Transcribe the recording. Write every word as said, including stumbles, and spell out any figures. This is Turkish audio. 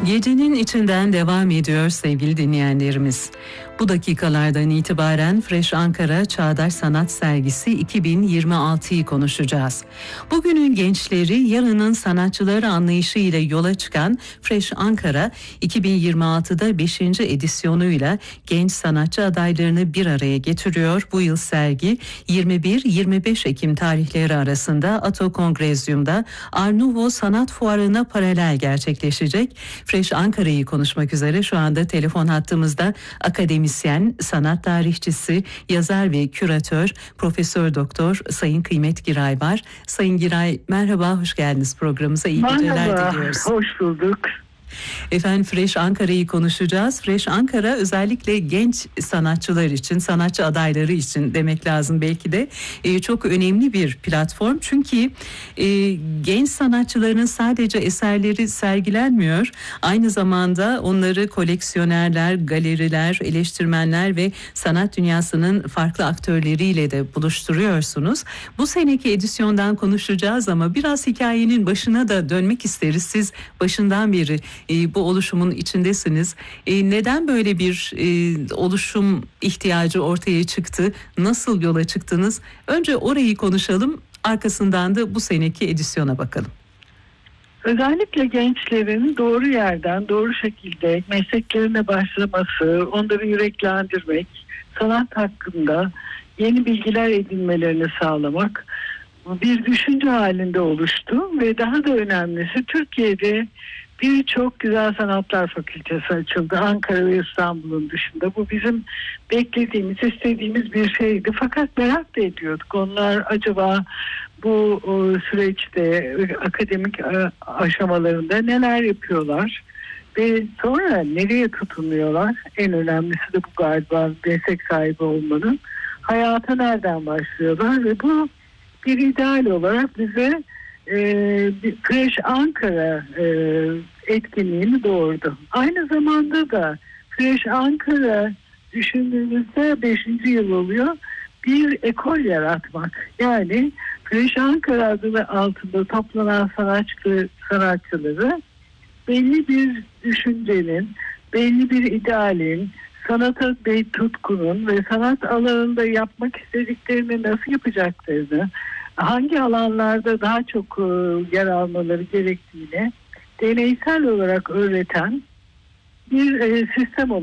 Gecenin içinden devam ediyor sevgili dinleyenlerimiz. Bu dakikalardan itibaren Fresh Ankara Çağdaş Sanat Sergisi iki bin yirmi altıyı konuşacağız. Bugünün gençleri yarının sanatçıları anlayışı ile yola çıkan Fresh Ankara iki bin yirmi altıda beşinci edisyonuyla genç sanatçı adaylarını bir araya getiriyor. Bu yıl sergi yirmi bir yirmi beş Ekim tarihleri arasında Ato Kongrezyum'da Art Nouveau Sanat Fuarı'na paralel gerçekleşecek. Fresh Ankara'yı konuşmak üzere şu anda telefon hattımızda akademisyen, sanat tarihçisi, yazar ve küratör Profesör Doktor Sayın Kıymet Giray var. Sayın Giray, merhaba, hoş geldiniz programımıza. İyi Merhaba, geceler diliyoruz. Hoş bulduk. Efendim, Fresh Ankara'yı konuşacağız. Fresh Ankara özellikle genç sanatçılar için, sanatçı adayları için demek lazım belki de e, çok önemli bir platform. Çünkü e, genç sanatçıların sadece eserleri sergilenmiyor. Aynı zamanda onları koleksiyonerler, galeriler, eleştirmenler ve sanat dünyasının farklı aktörleriyle de buluşturuyorsunuz. Bu seneki edisyondan konuşacağız ama biraz hikayenin başına da dönmek isteriz. Siz başından beri E, bu oluşumun içindesiniz. E, neden böyle bir e, oluşum ihtiyacı ortaya çıktı? Nasıl yola çıktınız? Önce orayı konuşalım. Arkasından da bu seneki edisyona bakalım. Özellikle gençlerin doğru yerden, doğru şekilde mesleklerine başlaması, onları yüreklendirmek, sanat hakkında yeni bilgiler edinmelerini sağlamak bir düşünce halinde oluştu ve daha da önemlisi Türkiye'de birçok güzel sanatlar fakültesi açıldı. Ankara ve İstanbul'un dışında. Bu bizim beklediğimiz, istediğimiz bir şeydi. Fakat merak da ediyorduk. Onlar acaba bu o, süreçte akademik a, aşamalarında neler yapıyorlar? Ve sonra nereye tutunuyorlar? En önemlisi de bu galiba, meslek sahibi olmanın. Hayata nereden başlıyorlar? Ve bu bir ideal olarak bize e, bir Fresh Ankara e, etkinliğini doğurdu. Aynı zamanda da Fresh Ankara düşündüğümüzde beşinci yıl oluyor. Bir ekol yaratmak. Yani Fresh Ankara adı altında toplanan sanatçı, sanatçıları belli bir düşüncenin, belli bir idealin, sanata bir tutkunun ve sanat alanında yapmak istediklerini nasıl yapacaklarını, hangi alanlarda daha çok yer almaları gerektiğini deneysel olarak öğreten bir sistem oluşturuyor.